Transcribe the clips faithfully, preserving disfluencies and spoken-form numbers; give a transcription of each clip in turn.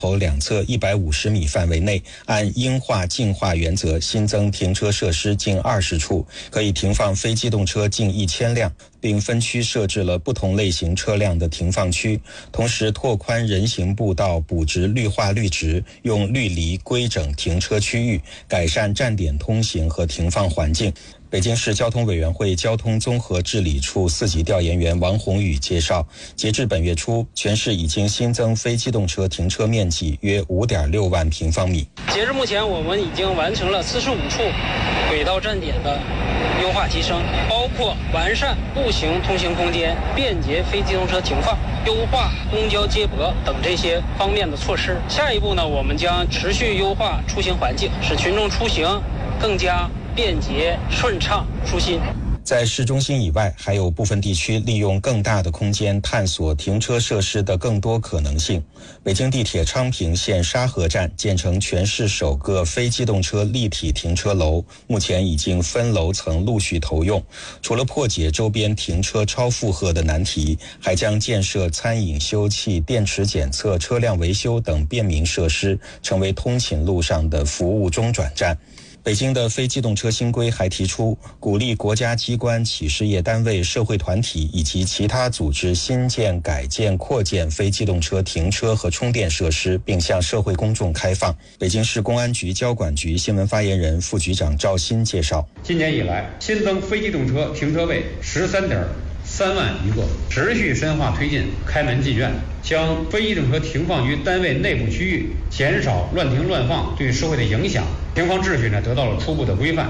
口两侧一百五十米范围内，按应化净化原则新增停车设施近二十处，可以停放非机动车近一千辆，并分区设置了不同类型车辆的停放区，同时拓宽人行步道，补植绿化绿植，用绿篱规整停车区域，改善站点通行和停放环境。北京市交通委员会交通综合治理处四级调研员王宏宇介绍，截至本月初，全市已经新增非机动车停车面积约 五点六万平方米。 截至目前，我们已经完成了四十五处轨道站点的优化提升，包括完善步行通行空间、便捷非机动车停放、优化公交接驳等这些方面的措施。下一步呢，我们将持续优化出行环境，使群众出行更加便捷顺畅舒心。 在市中心以外，还有部分地区利用更大的空间探索停车设施的更多可能性。北京地铁昌平线沙河站建成全市首个非机动车立体停车楼，目前已经分楼层陆续投用。除了破解周边停车超负荷的难题，还将建设餐饮休憩、电池检测、车辆维修等便民设施，成为通勤路上的服务中转站。北京的非机动车新规还提出，鼓励国家机关、企事业单位、社会团体以及其他组织新建、改建、扩建非机动车停车和充电设施，并向社会公众开放。北京市公安局交管局新闻发言人、副局长赵鑫介绍， 今年以来，新增非机动车停车位十三点三万余个，持续深化推进开门进院，将非机动车停放于单位内部区域，减少乱停乱放对社会的影响，停放秩序呢得到了初步的规范。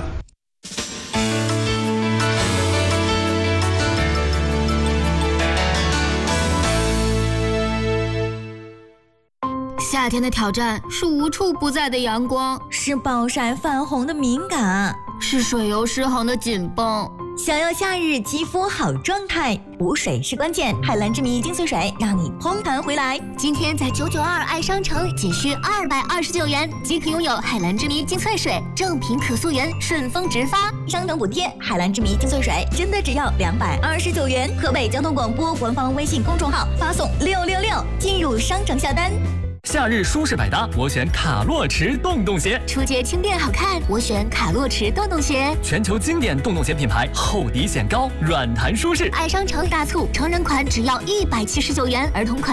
夏天的挑战是无处不在的阳光， 是暴晒泛红的敏感， 是水油失衡的紧绷。 想要夏日肌肤好状态，补水是关键。海蓝之谜精粹水让你烘弹回来。 今天在九九二爱商城仅需二百二十九元即可拥有海蓝之谜精粹水，正品可溯源，顺丰直发， 商城补贴。海蓝之谜精粹水真的只要两百二十九元。河北交通广播官方微信公众号发送六六六进入商城下单。 夏日舒适百搭，我选卡洛驰洞洞鞋。 初阶轻便好看，我选卡洛驰洞洞鞋。 全球经典洞洞鞋品牌，厚底显高，软弹舒适。 爱商城大促，成人款只要一百七十九元，儿童款